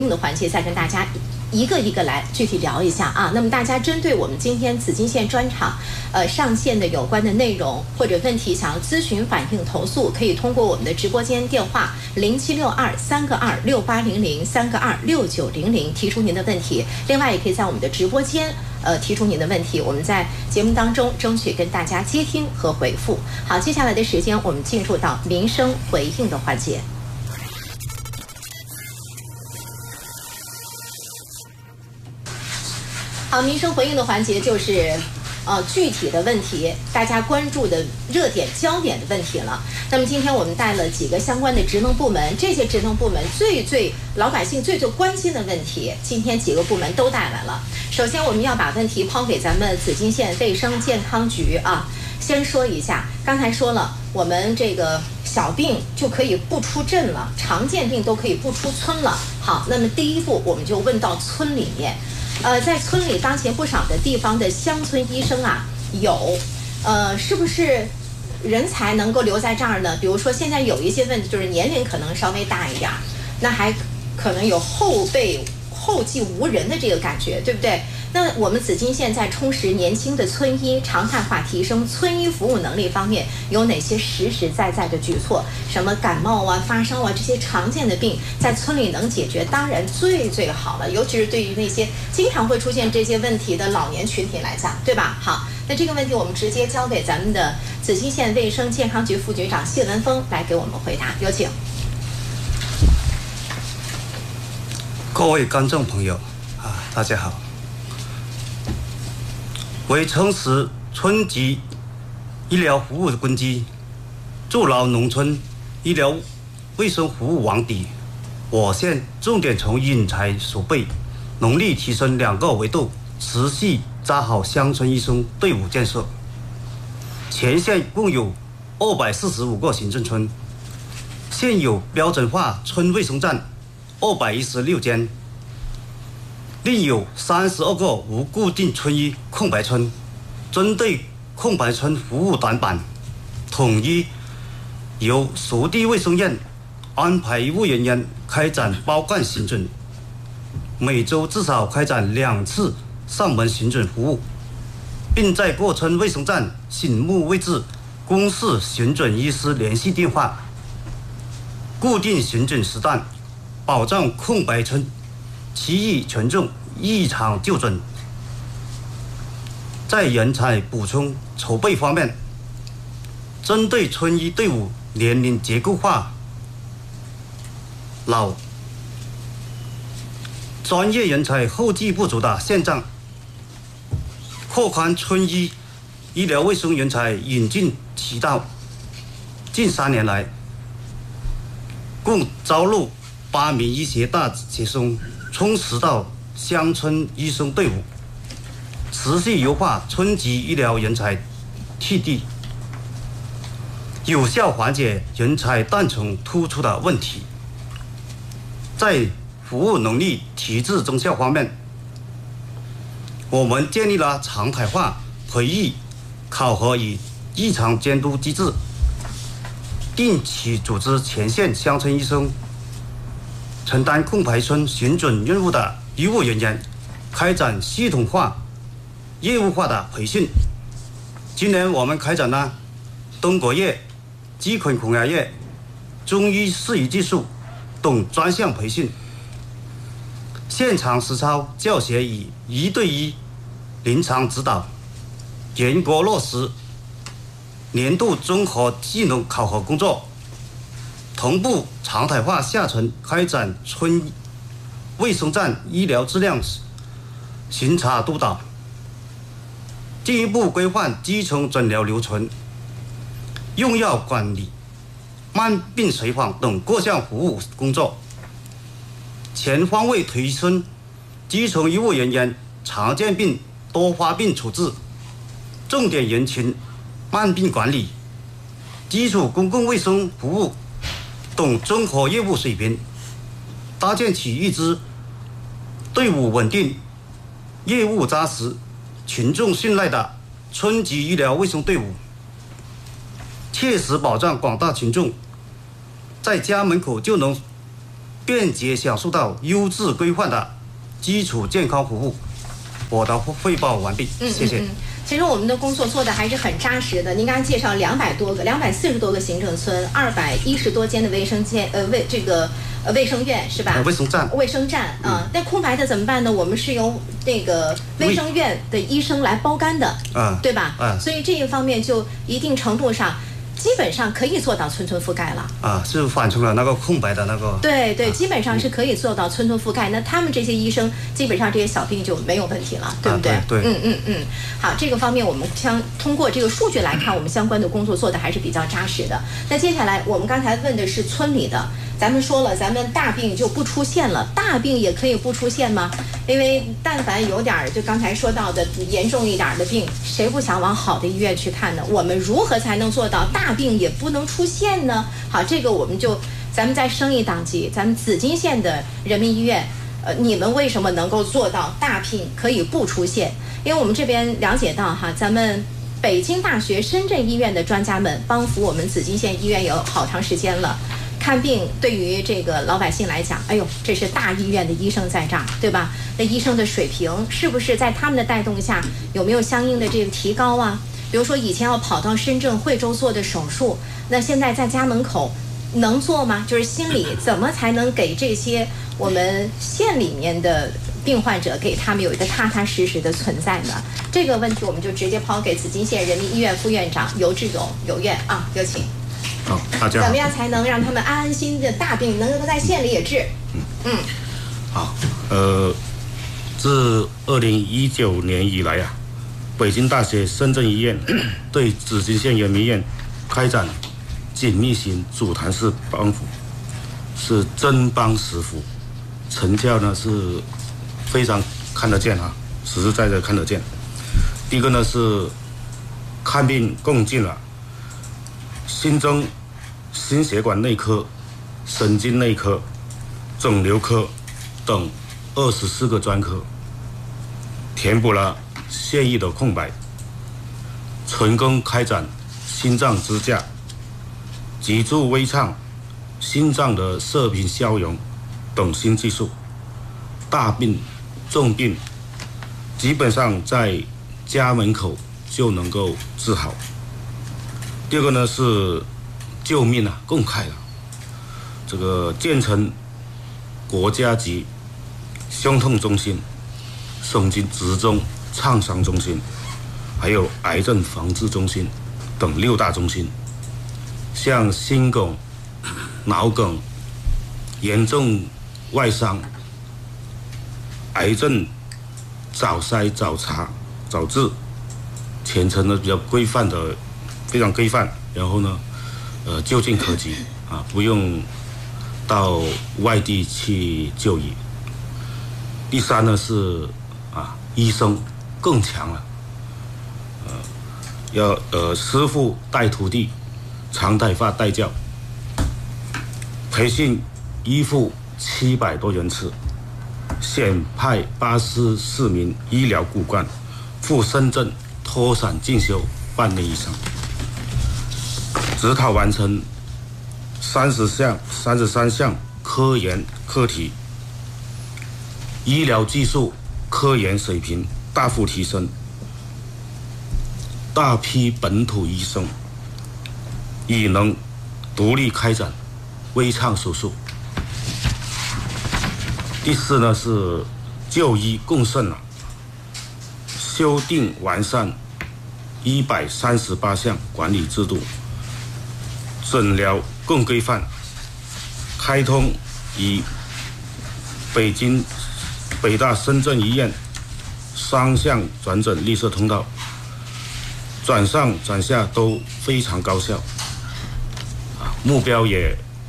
的环节再跟大家一个一个来具体聊一下啊。那么大家针对我们今天紫金线专场上线的有关的内容或者问题，想要咨询、反映、投诉，可以通过我们的直播间电话0762-3个2-6800、3个2-6900提出您的问题。另外，也可以在我们的直播间提出您的问题，我们在节目当中争取跟大家接听和回复。好，接下来的时间我们进入到民生回应的环节。好，民生回应的环节就是具体的问题，大家关注的热点焦点的问题了。那么今天我们带了几个相关的职能部门，这些职能部门最老百姓最关心的问题，今天几个部门都带来了。首先我们要把问题抛给咱们紫金县卫生健康局啊。先说一下，刚才说了，我们这个小病就可以不出镇了，常见病都可以不出村了。好，那么第一步我们就问到村里面。在村里，当前不少的地方的乡村医生啊，是不是人才能够留在这儿呢？比如说，现在有一些问题，就是年龄可能稍微大一点，那还可能有后继无人的这个感觉，对不对？那我们紫金县在充实年轻的村医、常态化提升村医服务能力方面，有哪些实实在在的举措？什么感冒啊、发烧啊这些常见的病，在村里能解决，当然最好了。尤其是对于那些经常会出现这些问题的老年群体来讲，对吧？好，那这个问题我们直接交给咱们的紫金县卫生健康局副局长谢文峰来给我们回答，有请。 各位观众朋友大家好。为充实村级医疗服务的根基，筑牢农村医疗卫生服务网底，我县重点从人才储备、能力提升两个维度，持续扎好乡村医生队伍建设。全县共有245个行政村，现有标准化村卫生站216间。另有32个无固定村医空白村，针对空白村服务短板，统一由属地卫生院安排医务人员开展包干行诊，每周至少开展2次上门行诊服务，并在各村卫生站醒目位置公示行诊医师联系电话，固定行诊时段，保障空白村其余群众异常就诊。在人才补充筹备方面，针对村医队伍年龄结构化老、专业人才后继不足的现状，扩宽村医医疗卫生人才引进渠道。近3年来，共招录8名医学大学生，充实到乡村医生队伍，持续优化村级医疗人才替地，有效缓解人才断层突出的问题。在服务能力提质增效方面，我们建立了常态化培育、考核与异常监督机制，定期组织前线乡村医生承担空白村巡诊任务的医务人员开展系统化、业务化的培训。今年我们开展了登革热、鸡孔孔牙热、中医适宜技术等专项培训，现场实操教学与1对1临床指导，严格落实年度综合技能考核工作，同步常态化下沉开展村卫生站医疗质量巡查督导，进一步规范基层诊疗流程、用药管理、慢病随访等各项服务工作，全方位提升基层医务人员常见病多发病处置、重点人群慢病管理、基础公共卫生服务等综合业务水平，搭建起一支队伍稳定、业务扎实、群众信赖的村级医疗卫生队伍，切实保障广大群众在家门口就能便捷享受到优质规范的基础健康服务。我的汇报完毕，谢谢。 其实我们的工作做的还是很扎实的。您刚才介绍240多个行政村，210多间的卫生间，卫生院是吧？卫生站啊，那空白的怎么办呢？我们是由那个卫生院的医生来包干的，对吧？所以这一方面就一定程度上。基本上可以做到村村覆盖了是缓冲了那个空白的那个。 对，基本上是可以做到村村覆盖。那他们这些医生，基本上这些小病就没有问题了，对不对？ 对。 好，这个方面我们通过这个数据来看，我们相关的工作做的还是比较扎实的。那接下来我们刚才问的是村里的，咱们说了，咱们大病就不出现了，大病也可以不出现吗？因为但凡有点就刚才说到的严重一点的病，谁不想往好的医院去看呢？我们如何才能做到大病也不能出现呢？好，这个咱们再升一档级，咱们紫金县的人民医院，你们为什么能够做到大病可以不出现？因为我们这边了解到咱们北京大学深圳医院的专家们帮扶我们紫金县医院有好长时间了。看病对于这个老百姓来讲，哎呦，这是大医院的医生在这儿，对吧？那医生的水平是不是在他们的带动下，有没有相应的这个提高啊？比如说以前要跑到深圳、惠州做的手术，那现在在家门口能做吗？就是心里怎么才能给这些我们县里面的病患者，给他们有一个踏踏实实的存在呢？这个问题我们就直接抛给紫金县人民医院副院长尤志勇有院啊，有请。 好，大家好。 怎么样才能让他们安安心的大病能够在县里也治？ 好，自2019年以来北京大学深圳医院对紫金县人民医院开展紧密型组团式帮扶，是真帮实扶，成效呢是非常看得见实实在在看得见。第一个呢是看病共进了。新增心血管内科、神经内科、肿瘤科等24个专科，填补了县域的空白，成功开展心脏支架、脊柱微创、心脏的射频消融等新技术，大病、重病基本上在家门口就能够治好。第二个呢是救命更快了，这个建成国家级胸痛中心、省级集中创伤中心，还有癌症防治中心等6大中心，像心梗、脑梗、严重外伤、癌症早筛、早查、早治，全程呢比较规范的。非常规范，然后呢，就近可及不用到外地去就医。第三呢是医生更强了，要师傅带徒弟，常态化带教，培训医护700多人次，选派84名医疗骨干赴深圳脱产进修半年以上。指考完成33项科研课题，医疗技术科研水平大幅提升，大批本土医生已能独立开展微创手术。第四呢是就医更甚了，修订完善138项管理制度，诊疗更规范，开通与北大深圳医院双向转诊绿色通道，转上转下都非常高效，目标也